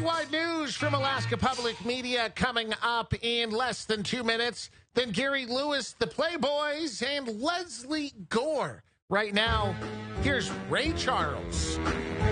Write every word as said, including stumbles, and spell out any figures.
Citywide news from Alaska Public Media coming up in less than two minutes. Then Gary Lewis, the Playboys, and Leslie Gore. Right now, here's Ray Charles.